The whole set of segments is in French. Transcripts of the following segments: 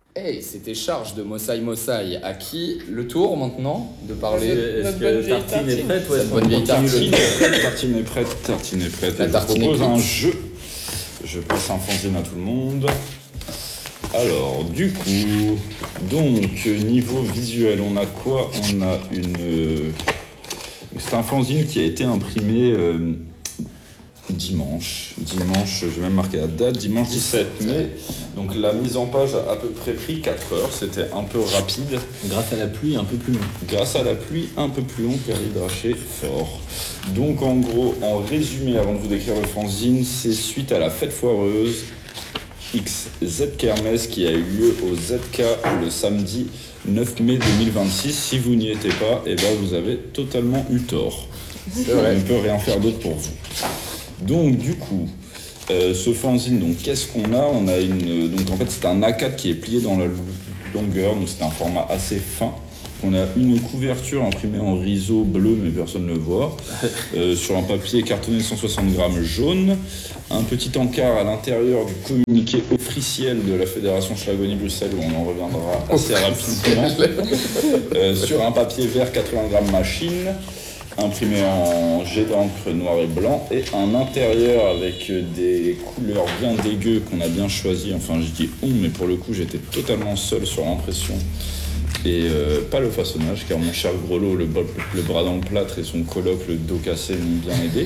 Hey, c'était Charge de Mossai Mossai. À qui le tour maintenant de parler? Est-ce que Tartine est prête? Cette bonne vieille Tartine. Tartine est prête. La Je tartine propose est un cuite. jeu. Je passe un fanzine à tout le monde. Alors, du coup, donc, niveau visuel, on a quoi? On a une... c'est un fanzine qui a été imprimé dimanche. Dimanche, je vais même marquer la date, dimanche 17 mai. Donc la mise en page a à peu près pris 4 heures, c'était un peu rapide. Grâce à la pluie, un peu plus long. Grâce à la pluie, un peu plus long, car il drachait fort. Donc en gros, en résumé, avant de vous décrire le fanzine, c'est suite à la fête foireuse XZ Kermesse qui a eu lieu au ZK le samedi 9 mai 2026. Si vous n'y étiez pas, eh ben vous avez totalement eu tort. C'est vrai. On ne peut rien faire d'autre pour vous. Donc du coup, ce fanzine, donc qu'est-ce qu'on a? On a une, donc en fait c'est un A4 qui est plié dans la longueur, donc c'est un format assez fin. On a une couverture imprimée en riso bleu, mais personne ne le voit, sur un papier cartonné 160 grammes jaune, un petit encart à l'intérieur du communiqué officiel de la Fédération Schlagonie-Bruxelles, où on en reviendra assez rapidement, sur un papier vert 80 grammes machine, imprimé en jet d'encre noir et blanc, et un intérieur avec des couleurs bien dégueu qu'on a bien choisies. Enfin, je dis on, mais pour le coup, j'étais totalement seul sur l'impression. Et pas le façonnage, car mon cher Grelot, le bras dans le plâtre, et son coloc, le dos cassé, m'ont bien aidé.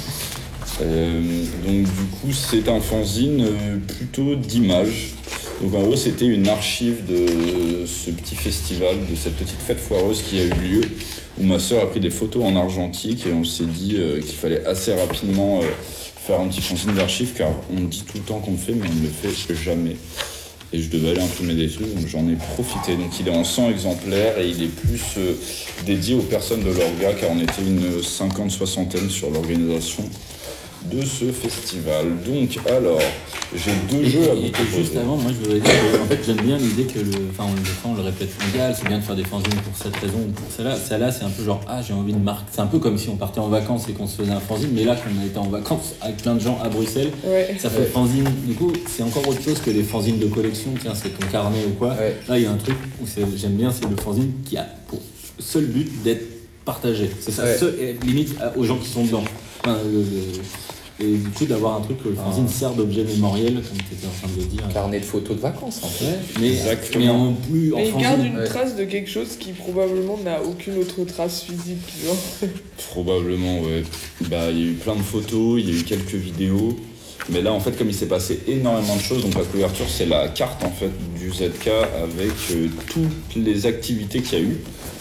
Donc du coup, c'est un fanzine plutôt d'images. Donc en gros, c'était une archive de ce petit festival, de cette petite fête foireuse qui a eu lieu, où ma sœur a pris des photos en argentique, et on s'est dit qu'il fallait assez rapidement faire un petit fanzine d'archives, car on dit tout le temps qu'on le fait, mais on ne le fait jamais. Et je devais aller imprimer des trucs, donc j'en ai profité. Donc il est en 100 exemplaires et il est plus dédié aux personnes de l'orga, car on était une 50-60aine sur l'organisation de ce festival. Donc alors, j'ai deux jeux à vous proposer. Juste avant, moi je voudrais dire que en fait, j'aime bien l'idée que on le répète mondial, c'est bien de faire des fanzines pour cette raison ou pour celle-là. Celle-là, c'est un peu genre, j'ai envie de marquer. C'est un peu comme si on partait en vacances et qu'on se faisait un fanzine, mais là, qu'on était en vacances avec plein de gens à Bruxelles, ça fait fanzine. Du coup, c'est encore autre chose que les fanzines de collection, tiens, c'est ton carnet ou quoi. Ouais. Là, il y a un truc où j'aime bien, c'est le fanzine qui a pour seul but d'être partagé. C'est ça, limite aux gens qui sont dedans. Enfin, et du coup, d'avoir un truc que le fanzine sert d'objet mémoriel, comme tu étais en train de le dire. Carnet de photos de vacances, en fait. Exactement. Mais en plus, en Mais il fanzine. garde une trace de quelque chose qui probablement n'a aucune autre trace physique, genre. Probablement, ouais. Bah, il y a eu plein de photos, il y a eu quelques vidéos. Mais là, en fait, comme il s'est passé énormément de choses, donc la couverture, c'est la carte, en fait, du ZK avec toutes les activités qu'il y a eu.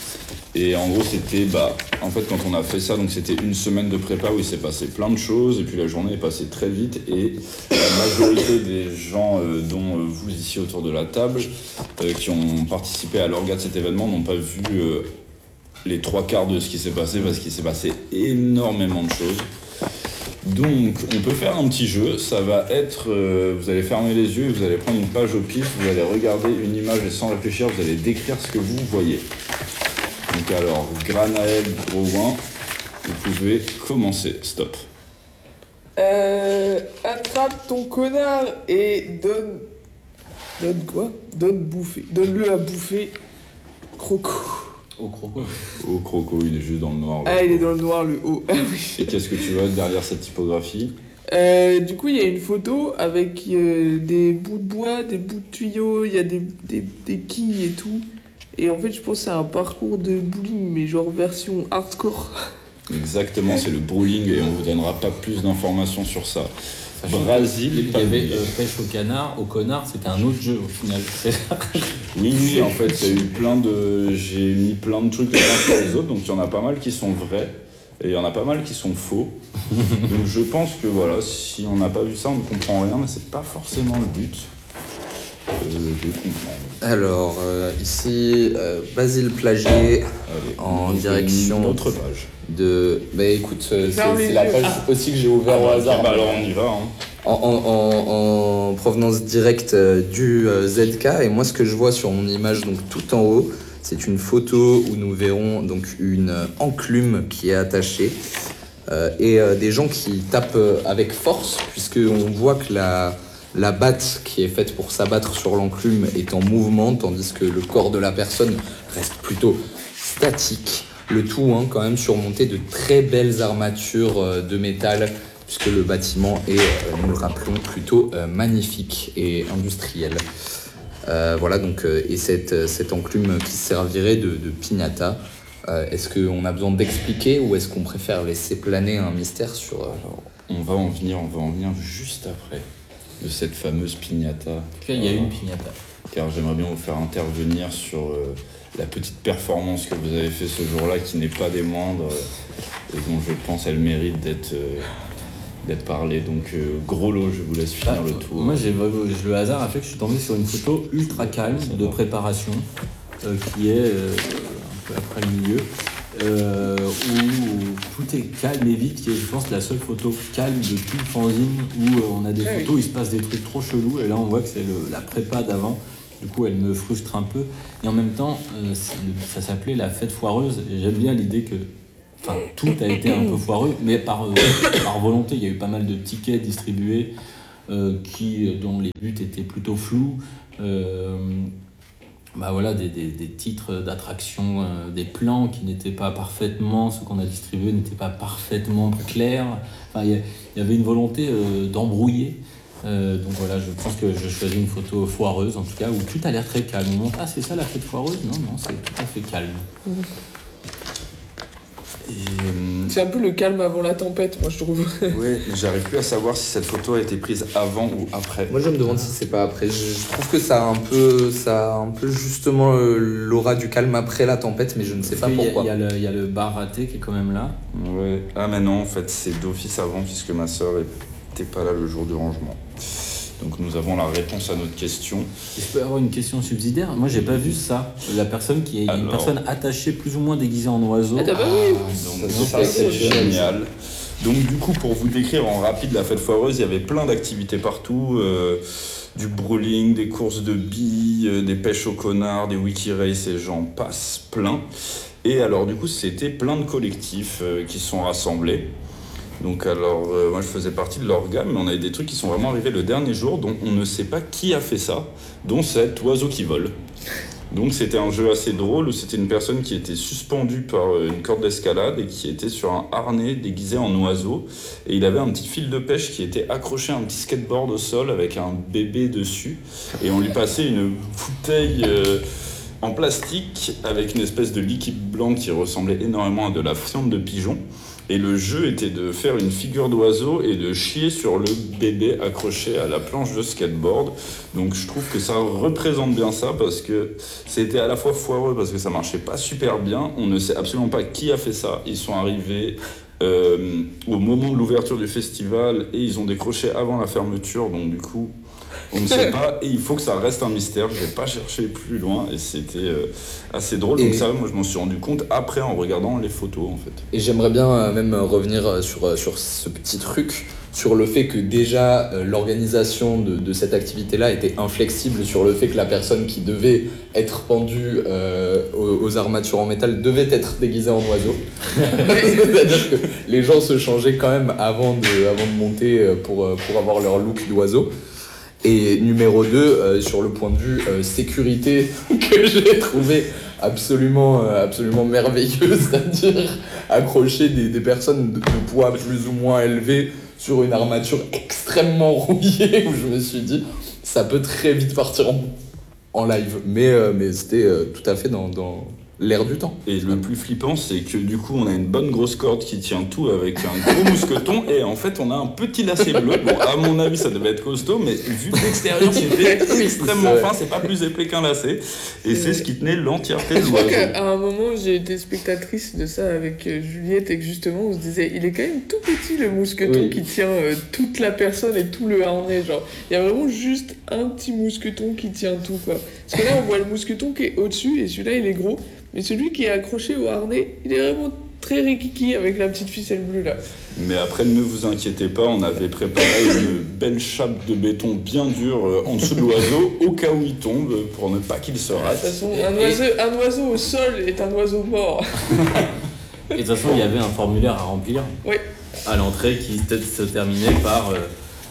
Et en gros, c'était, en fait, quand on a fait ça, donc c'était une semaine de prépa où il s'est passé plein de choses, et puis la journée est passée très vite, et la majorité des gens, dont vous ici autour de la table, qui ont participé à l'orga de cet événement, n'ont pas vu les 3/4 de ce qui s'est passé, parce qu'il s'est passé énormément de choses. Donc, on peut faire un petit jeu, ça va être, vous allez fermer les yeux, vous allez prendre une page au pif, vous allez regarder une image et sans réfléchir, vous allez décrire ce que vous voyez. Donc alors, Granaël, Drouin, vous pouvez commencer. Stop. Attrape ton connard et donne... Donne quoi? Donne-le à bouffer. Croco. Au croco. Oh, Croco, il est juste dans le noir. Ah, il est dans le noir, le haut. Ah oui. Et qu'est-ce que tu vois derrière cette typographie? Du coup, il y a une photo avec des bouts de bois, des bouts de tuyaux, il y a des quilles et tout. Et en fait, je pense que c'est un parcours de bowling, mais genre version hardcore. Exactement, c'est le bowling et on vous donnera pas plus d'informations sur ça. Brésil, Il y avait pêche au canard, au connard, c'était un autre jeu au final. Oui, en fait, il y a eu j'ai mis plein de trucs les uns sur les autres, donc il y en a pas mal qui sont vrais. Et il y en a pas mal qui sont faux. Donc je pense que voilà, si on n'a pas vu ça, on ne comprend rien, mais c'est pas forcément le but. De comprendre. Alors, ici, Basile Plagier, Allez, en une direction autre page. de... Bah écoute, c'est les la yeux. page aussi que j'ai ouvert au hasard. Alors on y va. Hein. En provenance directe du ZK, et moi ce que je vois sur mon image, donc tout en haut, c'est une photo où nous verrons donc une enclume qui est attachée et des gens qui tapent avec force, puisqu'on voit que la batte qui est faite pour s'abattre sur l'enclume est en mouvement, tandis que le corps de la personne reste plutôt statique. Le tout quand même surmonté de très belles armatures de métal, puisque le bâtiment est, nous le rappelons, plutôt magnifique et industriel. Voilà, donc, et cette enclume qui servirait de piñata, est-ce qu'on a besoin d'expliquer ou est-ce qu'on préfère laisser planer un mystère sur... Alors, on va en venir juste après de cette fameuse piñata. En tout cas, il y a une piñata. Car j'aimerais bien vous faire intervenir sur la petite performance que vous avez fait ce jour-là, qui n'est pas des moindres, et dont je pense elle mérite d'être parlée. Donc gros lot, je vous laisse finir le tour. Moi, le hasard a fait que je suis tombé sur une photo ultra calme de préparation, qui est un peu après le milieu, où tout est calme et vite, qui est, je pense, la seule photo calme de tout le fanzine, où on a des photos, il se passe des trucs trop chelous, et là on voit que c'est la prépa d'avant. Du coup, elle me frustre un peu. Et en même temps, ça s'appelait la fête foireuse. Et j'aime bien l'idée que tout a été un peu foireux, mais par volonté. Il y a eu pas mal de tickets distribués dont les buts étaient plutôt flous. Voilà, des titres d'attraction, des plans qui n'étaient pas parfaitement, ce qu'on a distribué n'était pas parfaitement clair. Il y avait une volonté d'embrouiller. Donc voilà, je pense que je choisis une photo foireuse, en tout cas, où tout a l'air très calme. On montre, c'est ça la fête foireuse? Non, c'est tout à fait calme. C'est un peu le calme avant la tempête, moi je trouve. Ouais, mais j'arrive plus à savoir si cette photo a été prise avant ou après. Moi je me demande si c'est pas après. Je trouve que ça a un peu justement l'aura du calme après la tempête, mais je ne sais pas pourquoi. Il y a le bar raté qui est quand même là. Ouais. Ah mais non, en fait c'est d'office avant, puisque ma sœur n'était pas là le jour du rangement. Donc nous avons la réponse à notre question. Je peux avoir une question subsidiaire? Moi j'ai pas vu ça. La personne qui est une personne attachée plus ou moins déguisée en oiseau. Ah t'as pas vu? Donc ça c'est génial. Donc du coup, pour vous décrire en rapide la fête foireuse, il y avait plein d'activités partout. Du bowling, des courses de billes, des pêches au connard, des wiki races et j'en passe plein. Et alors du coup c'était plein de collectifs qui sont rassemblés. Donc alors, moi je faisais partie de leur gamme, mais on avait des trucs qui sont vraiment arrivés le dernier jour, dont on ne sait pas qui a fait ça, dont cet oiseau qui vole. Donc c'était un jeu assez drôle, où c'était une personne qui était suspendue par une corde d'escalade et qui était sur un harnais déguisé en oiseau. Et il avait un petit fil de pêche qui était accroché à un petit skateboard au sol avec un bébé dessus. Et on lui passait une bouteille en plastique avec une espèce de liquide blanc qui ressemblait énormément à de la fiente de pigeon. Et le jeu était de faire une figure d'oiseau et de chier sur le bébé accroché à la planche de skateboard. Donc je trouve que ça représente bien ça, parce que c'était à la fois foireux parce que ça marchait pas super bien. On ne sait absolument pas qui a fait ça. Ils sont arrivés au moment de l'ouverture du festival et ils ont décroché avant la fermeture. Donc du coup, on ne sait pas, et il faut que ça reste un mystère. Je vais pas chercher plus loin, et c'était assez drôle. Donc ça, moi je m'en suis rendu compte après en regardant les photos en fait. Et j'aimerais bien même revenir sur ce petit truc, sur le fait que déjà l'organisation de cette activité-là était inflexible, sur le fait que la personne qui devait être pendue aux armatures en métal devait être déguisée en oiseau. C'est-à-dire que les gens se changeaient quand même avant de monter pour avoir leur look d'oiseau. Et numéro 2, sur le point de vue sécurité, que j'ai trouvé absolument merveilleux, c'est-à-dire accrocher des personnes de poids plus ou moins élevé sur une armature extrêmement rouillée, où je me suis dit, ça peut très vite partir en live. Mais c'était tout à fait dans l'air du temps. Et le plus flippant, c'est que du coup, on a une bonne grosse corde qui tient tout avec un gros mousqueton, et en fait, on a un petit lacet bleu. Bon, à mon avis, ça devait être costaud, mais vu de l'extérieur, c'était extrêmement fin, c'est pas plus épais qu'un lacet. Et c'est ce qui tenait l'entièreté de Je crois l'oiseau. qu'à un moment, j'ai été spectatrice de ça avec Juliette, et que justement, on se disait, il est quand même tout petit le mousqueton qui tient toute la personne et tout le harnais. Genre, il y a vraiment juste un petit mousqueton qui tient tout, quoi. Parce que là, on voit le mousqueton qui est au-dessus, et celui-là, il est gros. Mais celui qui est accroché au harnais, il est vraiment très rikiki avec la petite ficelle bleue là. Mais après, ne vous inquiétez pas, on avait préparé une belle chape de béton bien dure en dessous de l'oiseau, au cas où il tombe, pour ne pas qu'il se rate. De toute façon, un oiseau au sol est un oiseau mort. Et de toute façon, il y avait un formulaire à remplir à l'entrée qui se terminait par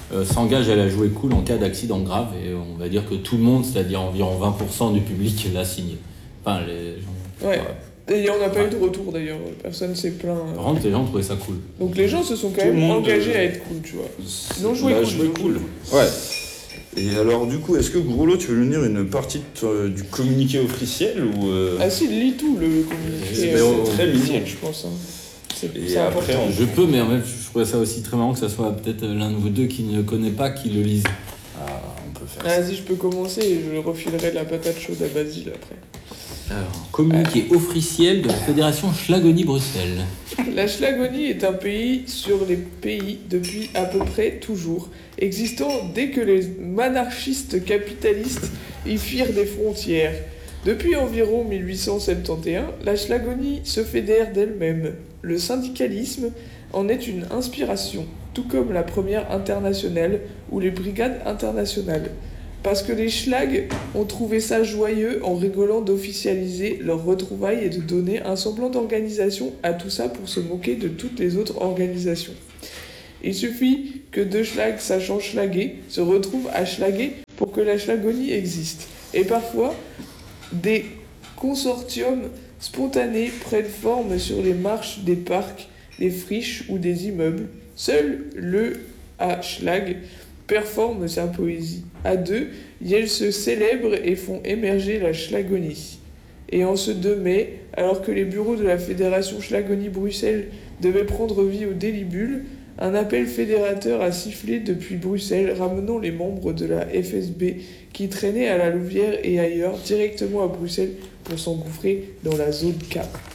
s'engage à la jouer cool en cas d'accident grave. Et on va dire que tout le monde, c'est-à-dire environ 20% du public, l'a signé. Enfin, les gens... Ouais. Et on n'a pas eu de retour d'ailleurs, personne s'est plaint. Par contre, les gens trouvaient ça cool. Donc les gens se sont quand Tout le même monde, engagés à être cool, tu vois. Ils ont joué cool. Ouais. Et alors du coup, est-ce que Grolo, tu veux nous lire une partie du communiqué officiel ou Ah si, lis tout le communiqué. C'est très mignon, je pense. Hein. Et après, Je peux, mais en fait, je trouvais ça aussi très marrant que ça soit peut-être l'un de vous deux qui ne connaît pas, qui le lise. on peut faire ça. Vas-y, je peux commencer et je refilerai la patate chaude à Basile après. Alors, communiqué officiel de la Fédération Schlagonie-Bruxelles. La Schlagonie est un pays sur les pays depuis à peu près toujours, existant dès que les monarchistes capitalistes y firent des frontières. Depuis environ 1871, la Schlagonie se fédère d'elle-même. Le syndicalisme en est une inspiration, tout comme la première internationale ou les brigades internationales. Parce que les Schlag ont trouvé ça joyeux en rigolant d'officialiser leurs retrouvailles et de donner un semblant d'organisation à tout ça pour se moquer de toutes les autres organisations. Il suffit que deux Schlag sachant schlaguer se retrouvent à schlaguer pour que la Schlagonie existe. Et parfois, des consortiums spontanés prennent forme sur les marches des parcs, des friches ou des immeubles. Seul le à Schlag performe sa poésie. À deux, ils se célèbrent et font émerger la Schlagonie. Et en ce 2 mai, alors que les bureaux de la Fédération Schlagonie-Bruxelles devaient prendre vie au délibule, un appel fédérateur a sifflé depuis Bruxelles, ramenant les membres de la FSB qui traînaient à la Louvière et ailleurs directement à Bruxelles pour s'engouffrer dans la zone K.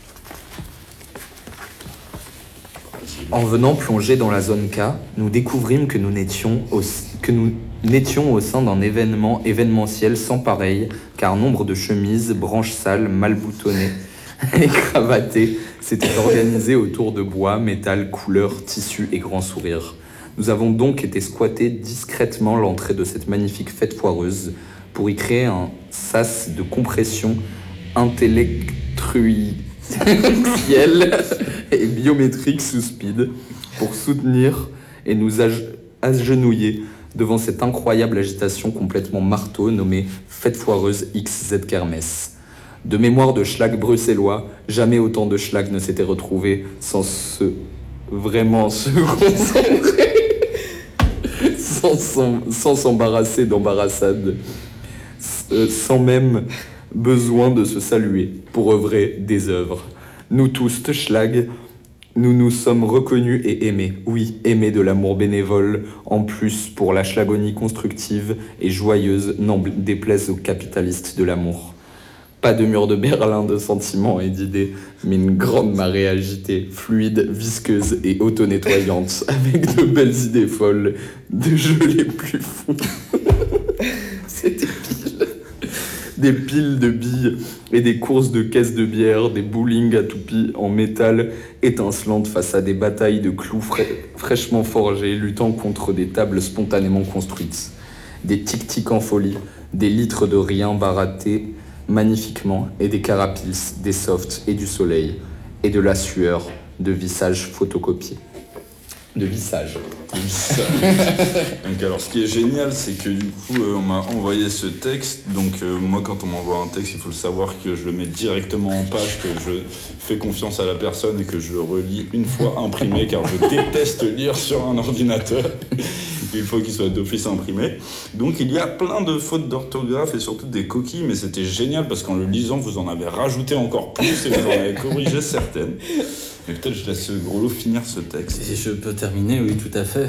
En venant plonger dans la zone K, nous découvrîmes que nous n'étions au sein d'un événement événementiel sans pareil, car nombre de chemises, branches sales, mal boutonnées et cravatées s'étaient organisées autour de bois, métal, couleurs, tissus et grands sourires. Nous avons donc été squatter discrètement l'entrée de cette magnifique fête foireuse pour y créer un sas de compression intellectuelle et biométrique sous speed pour soutenir et nous agenouiller devant cette incroyable agitation complètement marteau nommée Fête foireuse XZ Kermesse. De mémoire de schlag bruxellois, jamais autant de schlag ne s'étaient retrouvés sans se concentrer, sans s'embarrasser d'embarrassade, sans même besoin de se saluer pour œuvrer des œuvres. Nous tous, schlag, nous nous sommes reconnus et aimés. Oui, aimés de l'amour bénévole, en plus pour la schlagonie constructive et joyeuse, n'en déplaise aux capitalistes de l'amour. Pas de mur de Berlin de sentiments et d'idées, mais une grande marée agitée, fluide, visqueuse et auto-nettoyante, avec de belles idées folles, de jeux les plus fous. C'était des piles de billes et des courses de caisses de bière, des bowling à toupie en métal étincelantes face à des batailles de clous fraîchement forgés luttant contre des tables spontanément construites, des tic-tic en folie, des litres de rien barattés magnifiquement et des carapils, des softs et du soleil et de la sueur de visages photocopiés. De visage. Donc alors ce qui est génial, c'est que du coup on m'a envoyé ce texte. Donc moi quand on m'envoie un texte, il faut le savoir que je le mets directement en page, que je fais confiance à la personne et que je le relis une fois imprimé, car je déteste lire sur un ordinateur. Il faut qu'il soit d'office imprimé. Donc il y a plein de fautes d'orthographe et surtout des coquilles, mais c'était génial parce qu'en le lisant vous en avez rajouté encore plus et vous en avez corrigé certaines. Mais peut-être je laisse Grolo finir ce texte. Et je peux terminer, oui, tout à fait.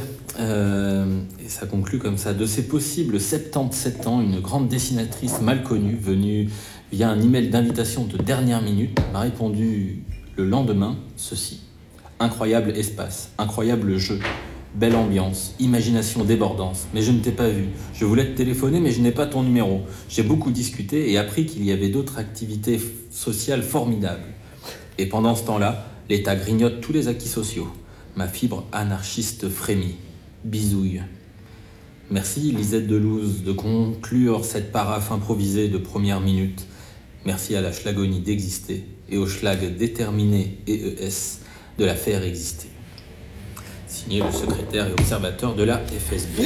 Et ça conclut comme ça. De ses possibles 77 ans, une grande dessinatrice mal connue, venue via un email d'invitation de dernière minute, m'a répondu le lendemain ceci. Incroyable espace, incroyable jeu, belle ambiance, imagination débordante. Mais je ne t'ai pas vu. Je voulais te téléphoner, mais je n'ai pas ton numéro. J'ai beaucoup discuté et appris qu'il y avait d'autres activités sociales formidables. Et pendant ce temps-là, l'État grignote tous les acquis sociaux. Ma fibre anarchiste frémit. Bisouille. Merci Lisette Delouze de conclure cette paraphe improvisée de première minute. Merci à la Schlagonie d'exister et au Schlag déterminé EES de la faire exister. signé le secrétaire et observateur de la FSB.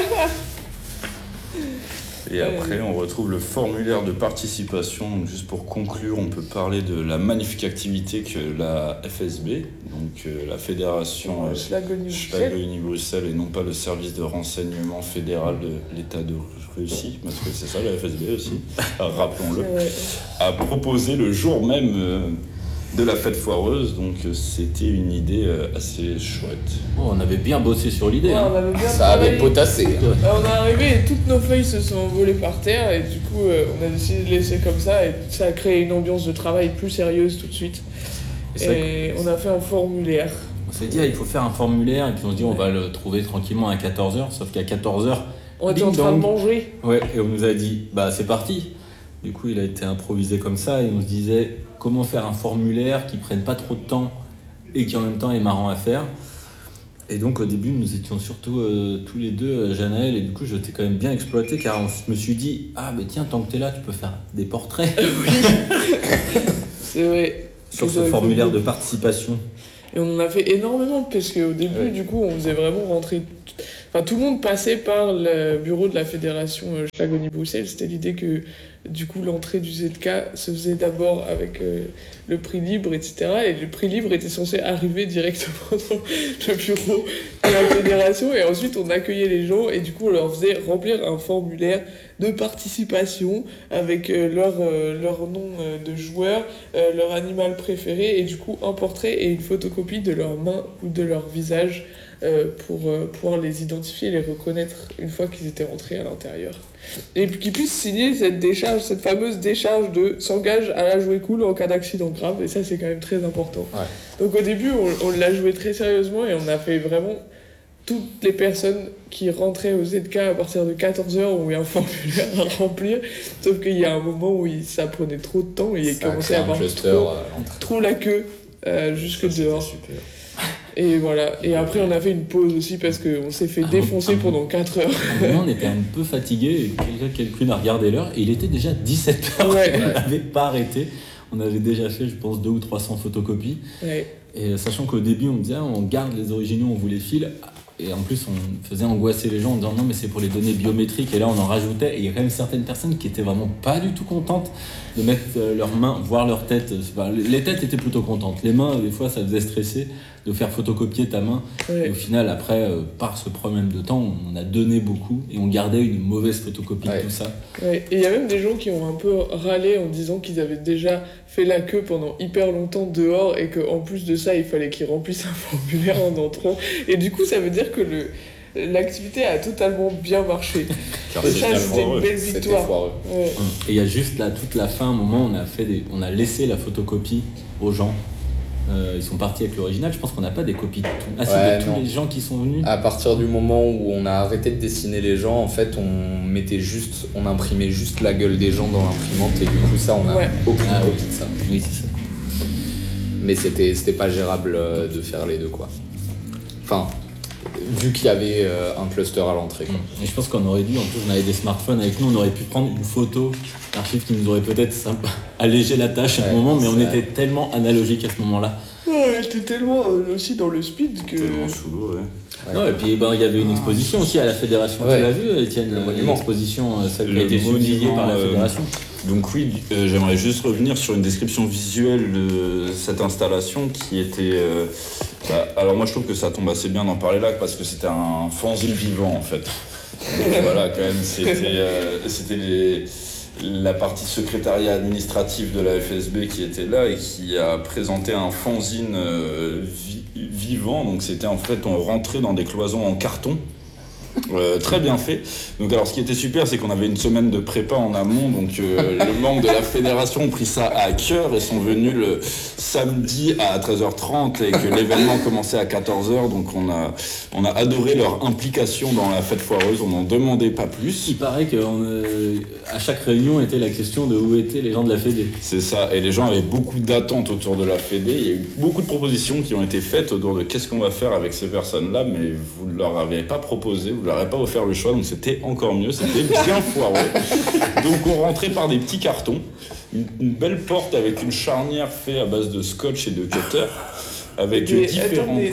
Et après, on retrouve le formulaire de participation. Donc, juste pour conclure, on peut parler de la magnifique activité que la FSB, donc la Fédération Schlager-Uni-Bruxelles et non pas le service de renseignement fédéral de l'État de Russie, parce que c'est ça la FSB aussi, rappelons-le, a proposé le jour même de la fête foireuse, donc c'était une idée assez chouette. Oh, on avait bien bossé sur l'idée. On avait bien Ça avait travaillé. potassé. On est arrivé et toutes nos feuilles se sont envolées par terre et du coup on a décidé de laisser comme ça et ça a créé une ambiance de travail plus sérieuse tout de suite. Et on a fait un formulaire. On s'est dit, il faut faire un formulaire et puis on se dit, on va le trouver tranquillement à 14h, sauf qu'à 14h, On était en train de manger. Ouais, et on nous a dit, bah c'est parti. Du coup, il a été improvisé comme ça et on se disait comment faire un formulaire qui prenne pas trop de temps et qui en même temps est marrant à faire. Et donc au début, nous étions surtout tous les deux, Janaël, et du coup, je t'ai quand même bien exploité car je me suis dit, ah mais tiens, tant que t'es là, tu peux faire des portraits. C'est vrai. Sur ce formulaire de participation. Et on en a fait énormément parce qu'au début, du coup, on faisait vraiment rentrer. Enfin, tout le monde passait par le bureau de la fédération Schlager-Uni-Bruxelles. C'était l'idée que, du coup, l'entrée du ZK se faisait d'abord avec le prix libre, etc. Et le prix libre était censé arriver directement dans le bureau de la fédération. Et ensuite, on accueillait les gens et du coup, on leur faisait remplir un formulaire de participation avec leur nom de joueur, leur animal préféré et du coup, un portrait et une photocopie de leur main ou de leur visage. Pour pouvoir les identifier et les reconnaître une fois qu'ils étaient rentrés à l'intérieur. Et puis qu'ils puissent signer cette fameuse décharge de s'engage à la jouer cool en cas d'accident grave, et ça c'est quand même très important. Ouais. Donc au début on l'a joué très sérieusement et on a fait vraiment toutes les personnes qui rentraient au ZK à partir de 14h où il y a un formulaire à remplir, sauf qu'il y a un moment où ça prenait trop de temps et il commençait à avoir trop la queue jusque dehors. Super. Et voilà, et après on a fait une pause aussi parce qu'on s'est fait défoncer pendant 4 heures. À un moment on était un peu fatigué, quelqu'un a regardé l'heure et il était déjà 17h, ouais. On n'avait pas arrêté, on avait déjà fait je pense 200 ou 300 photocopies, ouais. Et sachant qu'au début on me disait on garde les originaux, on vous les file, et en plus on faisait angoisser les gens en disant non mais c'est pour les données biométriques, et là on en rajoutait, et il y a quand même certaines personnes qui étaient vraiment pas du tout contentes de mettre leurs mains, voire leur tête, les têtes étaient plutôt contentes, les mains des fois ça faisait stresser de faire photocopier ta main, ouais. Et au final après par ce problème de temps on a donné beaucoup et on gardait une mauvaise photocopie, ouais. De tout ça, ouais. Et il y a même des gens qui ont un peu râlé en disant qu'ils avaient déjà fait la queue pendant hyper longtemps dehors et qu'en plus de ça il fallait qu'ils remplissent un formulaire en entrant, et du coup ça veut dire que l'activité a totalement bien marché. Ça c'était une belle victoire, ouais. Et il y a juste là toute la fin, un moment on a laissé la photocopie aux gens. Ils sont partis avec l'original, je pense qu'on n'a pas des copies de tout. Ah, c'est de tous les gens qui sont venus. À partir du moment où on a arrêté de dessiner les gens, en fait, on imprimait juste la gueule des gens dans l'imprimante, et du coup, ça, on a aucune copie de ça. Oui, c'est ça. Mais c'était pas gérable de faire les deux, quoi. Enfin, vu qu'il y avait un cluster à l'entrée, quoi. Et je pense qu'on aurait dû, en plus, on avait des smartphones avec nous, on aurait pu prendre une photo d'archives qui nous aurait peut-être allégé la tâche à un moment, mais on était tellement analogique à ce moment-là. Ouais, on était tellement aussi dans le speed que... Tellement sous l'eau, ouais. Non, et puis il y avait une exposition aussi à la fédération, tu l'as vu, Étienne, une exposition, celle qui a été subsidiée par la fédération. Donc oui, j'aimerais juste revenir sur une description visuelle de cette installation qui était... alors moi je trouve que ça tombe assez bien d'en parler là, parce que c'était un fanzine vivant en fait. Donc, voilà, quand même, c'était la partie secrétariat administratif de la FSB qui était là et qui a présenté un fanzine vivant. Donc c'était en fait, on rentrait dans des cloisons en carton. Très bien fait. Donc alors ce qui était super, c'est qu'on avait une semaine de prépa en amont, donc les membres de la fédération ont pris ça à cœur et sont venus le samedi à 13h30 et que l'événement commençait à 14h, donc on a adoré leur implication dans la fête foireuse, on n'en demandait pas plus. Il paraît qu'à chaque réunion était la question de où étaient les gens de la Fédé. C'est ça, et les gens avaient beaucoup d'attentes autour de la Fédé, il y a eu beaucoup de propositions qui ont été faites autour de qu'est-ce qu'on va faire avec ces personnes-là, mais vous ne leur avez pas proposé, vous leur avez pas offert le choix, donc c'était encore mieux, c'était bien foireux. Donc on rentrait par des petits cartons, une belle porte avec une charnière faite à base de scotch et de cutter, avec différentes couleurs. C'était quoi ?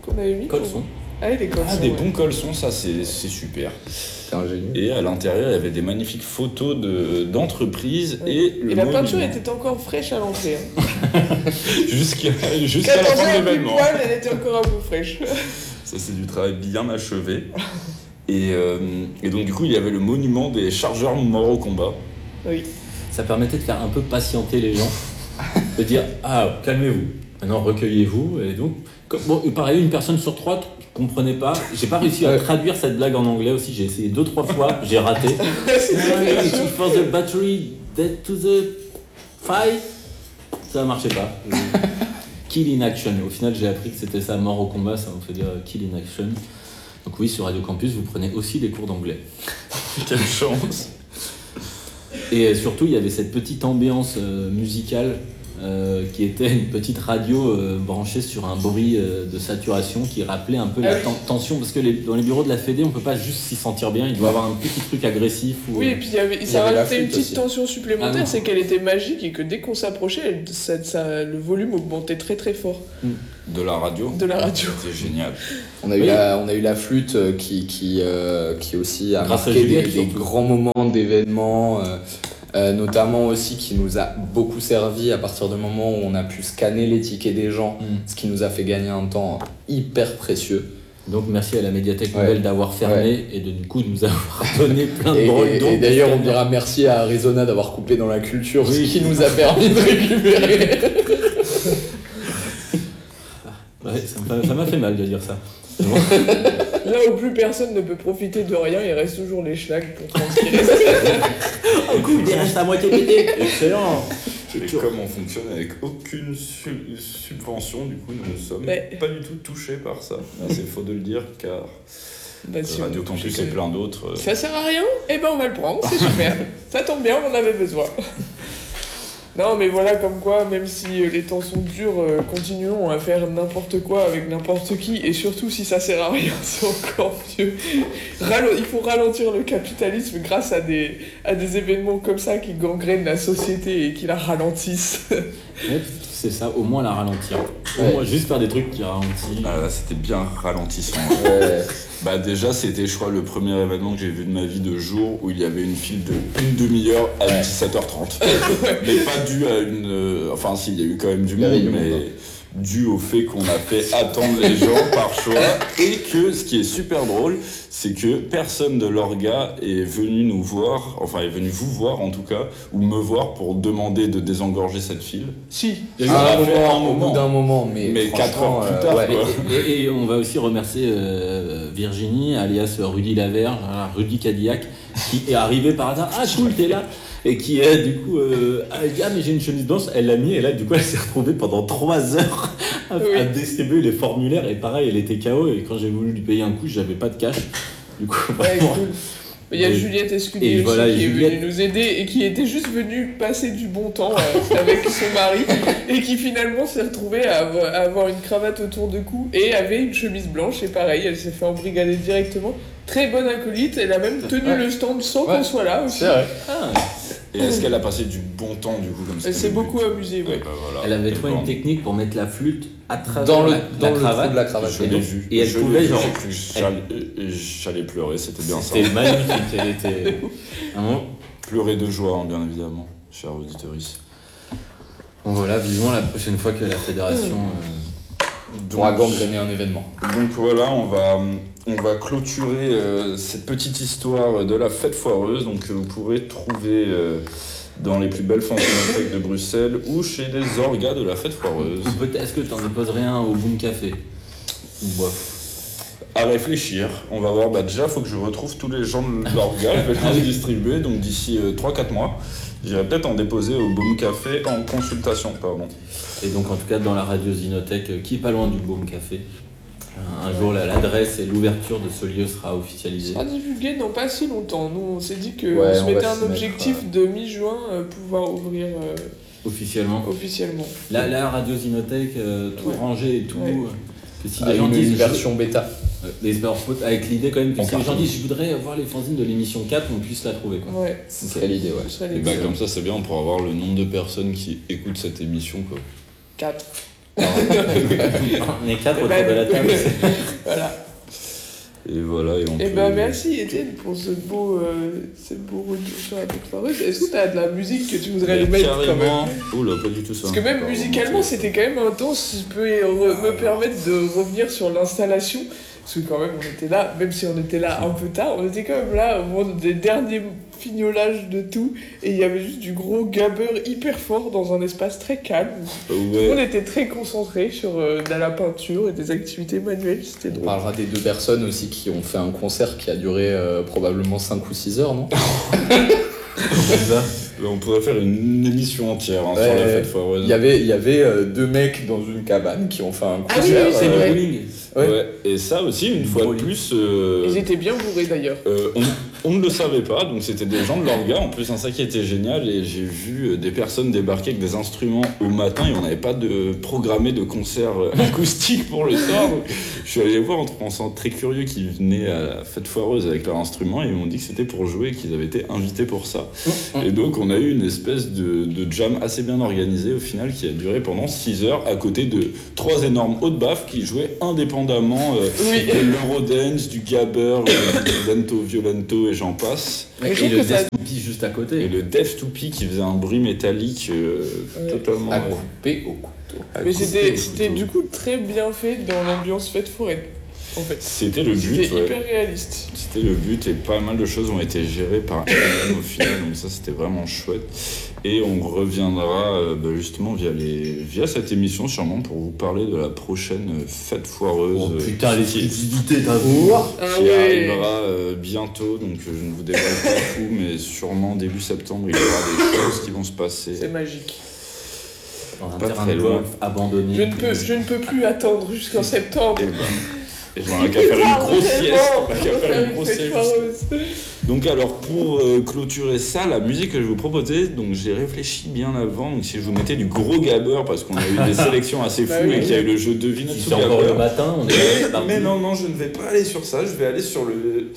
qu'on avait mis. Colson. Ah, les colsons. Ah, des bons colsons, ça c'est super. C'est un génie. Et à l'intérieur, il y avait des magnifiques photos d'entreprises et le la peinture monument. était encore fraîche à l'entrée. Hein. Jusqu'à la 14 fin de ans l'événement. pile poil, elle était encore un peu fraîche. Ça, c'est du travail bien achevé. Et donc, du coup, il y avait le monument des chargeurs morts au combat. Oui. Ça permettait de faire un peu patienter les gens, de dire ah calmez-vous, maintenant recueillez-vous et donc bon pareil une personne sur 3 comprenait pas, j'ai pas réussi à traduire cette blague en anglais aussi, j'ai essayé 2-3 fois, j'ai raté. For the battery dead to the fight, ça marchait pas. Kill in action, au final j'ai appris que c'était ça, mort au combat, ça me fait dire kill in action. Donc oui, sur Radio Campus vous prenez aussi des cours d'anglais. Quelle chance! Et surtout, il y avait cette petite ambiance musicale qui était une petite radio branchée sur un bruit de saturation qui rappelait un peu la tension. Parce que dans les bureaux de la Fédé, on peut pas juste s'y sentir bien, il doit y avoir un petit truc agressif. Ou, Oui, et puis ça rajoutait une petite tension supplémentaire, c'est qu'elle était magique et que dès qu'on s'approchait, le volume augmentait très très fort. De la radio? De la radio. C'était génial. On a eu la flûte qui aussi a Grâce à marqué Juliette, des surtout. grands moments d'événements, notamment aussi qui nous a beaucoup servi à partir du moment où on a pu scanner les tickets des gens, ce qui nous a fait gagner un temps hyper précieux. Donc merci à la médiathèque nouvelle d'avoir fermé et de du coup de nous avoir donné plein de Et drôles. et d'ailleurs, on dira merci à Arizona d'avoir coupé dans la culture, ce qui nous a permis de récupérer. Ouais, ça m'a fait mal de dire ça. Là où plus personne ne peut profiter de rien, il reste toujours les schlags pour transpirer. Du coup, il reste à moitié pété. Excellent. Et comme on fonctionne avec aucune subvention, du coup, nous ne sommes pas du tout touchés par ça. C'est faux de le dire, car Si Radio Campus et plein d'autres. Ça sert à rien? Eh ben on va le prendre, c'est super. Ça tombe bien, on en avait besoin. Non, mais voilà, comme quoi, même si les temps sont durs, continuons à faire n'importe quoi avec n'importe qui, et surtout si ça sert à rien, c'est encore mieux. Il faut ralentir le capitalisme grâce à des événements comme ça qui gangrènent la société et qui la ralentissent. Ouais, c'est ça, au moins la ralentir. Au moins juste faire des trucs qui ralentissent. Ah, là, c'était bien ralentissant. Bah déjà, c'était, je crois, le premier événement que j'ai vu de ma vie de jour où il y avait une file de une demi-heure à 17h30. Mais pas dû à une... enfin, si, il y a eu quand même du monde, mais dû au fait qu'on a fait attendre les gens par choix. Et que, ce qui est super drôle, c'est que personne de l'orga est venu nous voir, enfin, est venu vous voir en tout cas, ou me voir pour demander de désengorger cette file. Si. Il y a eu Au bout d'un moment, mais 4 heures plus tard, quoi. Et on va aussi remercier Virginie, alias Rudy Laverge, Rudy Cadillac, qui est arrivé par hasard. Ah cool, t'es là. Et qui est du coup elle dit ah mais j'ai une chemise blanche, elle l'a mis et là du coup elle s'est retrouvée pendant 3 heures à distribuer les formulaires et pareil elle était KO et quand j'ai voulu lui payer un coup j'avais pas de cash du coup vraiment. Cool. Il y a Juliette Escudier aussi qui est venue nous aider et qui était juste venue passer du bon temps avec son mari et qui finalement s'est retrouvée à avoir une cravate autour du cou et avait une chemise blanche et pareil elle s'est fait embrigader directement. Très bonne acolyte, elle a même tenu le stand sans qu'on soit là aussi. C'est vrai. Et est-ce qu'elle a passé du bon temps du coup comme ça? Elle s'est beaucoup amusée, ouais. Bah, voilà. Elle avait trouvé une technique pour mettre la flûte à travers Dans le la trou cravate. de la cravate. Je l'ai vu. Et elle Je pouvait l'ai vu, genre... j'ai cru que j'allais pleurer, c'était bien ça. C'était magnifique, elle était... Vraiment. Pleurer de joie, hein, bien évidemment, chers auditeurs. Bon voilà, vivement la prochaine fois que la fédération... Pourra gangréner un événement. Donc voilà, on va clôturer cette petite histoire de la fête foireuse, donc que vous pourrez trouver dans les plus belles fanzines de Bruxelles ou chez les orgas de la fête foireuse. Ou peut-être, est-ce que tu en déposerais un au Boom Café? Ou bof. À réfléchir, on va voir, déjà il faut que je retrouve tous les gens de l'orga, je vais les distribuer, donc d'ici 3-4 mois, j'irai peut-être en déposer au Boom Café en consultation, pardon. Et donc en tout cas dans la radio Zinotech, qui est pas loin du Boom Café. Un jour l'adresse et l'ouverture de ce lieu sera officialisée. Ça sera divulgué dans pas si longtemps. Nous on s'est dit qu'on Ouais, se on mettait va un s'y objectif de mi-juin pouvoir ouvrir Officiellement. La radio Zinotech, tout rangé et tout. Que si les gens disent, une version bêta. Les sports avec l'idée quand même que En si les gens carton. disent je voudrais voir les fanzines de l'émission 4, on puisse la trouver quoi. Ouais. Ce serait l'idée, ouais. Ce serait Et les comme ça c'est bien, on pourra avoir le nombre de personnes qui écoutent cette émission, quoi. 4. On est 4 autour de la table. Voilà. Et voilà, et on Et peut- ben merci Étienne pour ce beau retour sur la fête foireuse. Est-ce que t'as de la musique que tu voudrais Mais mettre quand même? carrément. Oula, pas du tout ça. Parce que même musicalement c'était quand même intense, si je peux me permettre de revenir sur l'installation. Parce que quand même on était là, même si on était là un peu tard, on était quand même là au moment des derniers fignolages de tout. Et il y avait juste du gros gabber hyper fort dans un espace très calme. Tout le monde Ouais. était très concentré sur de la peinture et des activités manuelles, c'était On drôle. parlera des 2 personnes aussi qui ont fait un concert qui a duré probablement 5 ou 6 heures, non? On pourrait faire une émission entière sur Ouais, la fête foireuse. Il y avait 2 mecs dans une cabane qui ont fait un Ah oui, concert. oui, c'est C'est vrai. du bowling. Ouais. Et ça aussi, une fois de Drôle. plus, Ils étaient bien bourrés d'ailleurs. on ne le savait pas, donc c'était des gens de l'orga. En plus, ça qui était génial, et j'ai vu des personnes débarquer avec des instruments au matin, et on n'avait pas de programmé de concert acoustique pour le soir. Donc, je suis allé voir en pensant très curieux qu'ils venaient à la fête foireuse avec leur instrument, et ils m'ont dit que c'était pour jouer, et qu'ils avaient été invités pour ça. Et donc, on a eu une espèce de jam assez bien organisé au final, qui a duré pendant 6 heures, à côté de 3 énormes hauts de baffe qui jouaient indépendamment Oui. de l'Eurodance, du Gabber, du Lento Violento et j'en passe. Mais je Et trouve le que ça- Death Toupie juste à côté. Et le Death Toupie qui faisait un bruit métallique totalement. À couper au couteau. Mais c'était couteau. du coup très bien fait dans l'ambiance fête foraine, en fait. C'était le but, C'était ouais. hyper réaliste. C'était le but et pas mal de choses ont été gérées par elle au final, donc ça c'était vraiment chouette. Et on reviendra justement via cette émission sûrement pour vous parler de la prochaine fête foireuse Oh putain, qui, l'exclusivité, t'as vu? Ah qui ouais. arrivera bientôt, donc je ne vous dévoile pas tout, mais sûrement début septembre il y aura des choses qui vont se passer. C'est magique. Dans un Pas terrain très de loin. golf abandonné. Je ne peux plus attendre jusqu'en septembre. Et on a qu'à faire une grosse sieste. On a qu'à Pour faire une grosse fête sieste. foireuse. Donc alors pour clôturer ça, la musique que je vais vous proposer, donc j'ai réfléchi bien avant, donc si je vous mettais du gros gabber parce qu'on a eu des sélections assez fous Bah oui. et qu'il y a eu le jeu devine Si sous c'est encore le gabber. matin, on est parti. Mais non, je ne vais pas aller sur ça, je vais aller sur le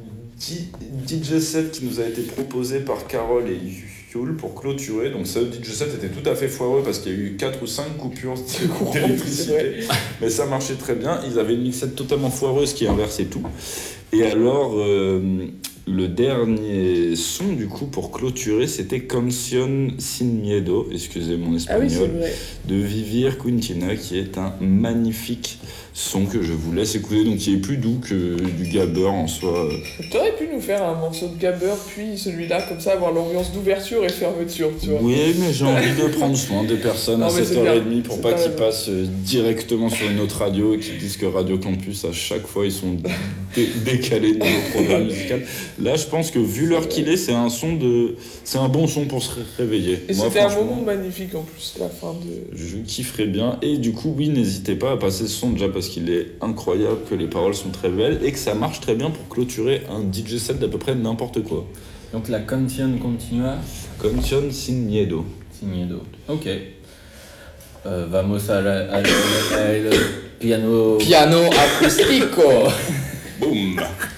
DJ set qui nous a été proposé par Carole et Yul pour clôturer. Donc ce DJ set était tout à fait foireux parce qu'il y a eu 4 ou 5 coupures d'électricité. Mais ça marchait très bien. Ils avaient une mixette totalement foireuse qui inversait tout. Et alors, le dernier son du coup pour clôturer, c'était Canción sin miedo, excusez mon Ah oui, espagnol, c'est vrai. de Vivir Quintina, qui est un magnifique son que je vous laisse écouter, donc qui est plus doux que du gabber en soi. T'aurais pu nous faire un morceau de gabber, puis celui-là, comme ça, avoir l'ambiance d'ouverture et fermeture, tu vois. Oui, mais j'ai envie de prendre soin des personnes Non, à mais c'est 7h30 bien. pour C'est pas pas qu'ils raison. passent directement sur une autre radio et qu'ils disent que Radio Campus, à chaque fois, ils sont décalés de nos programmes musicaux. Là, je pense que vu l'heure qu'il est, c'est un bon son pour se réveiller. Et Moi, c'était un franchement, moment magnifique en plus, la fin de. je kifferais bien. Et du coup, oui, n'hésitez pas à passer ce son déjà parce qu'il est incroyable, que les paroles sont très belles et que ça marche très bien pour clôturer un DJ set d'à peu près n'importe quoi. Donc la Canción Continua Canción sin miedo. sin miedo. Ok. Vamos al piano. Piano acústico. Boum.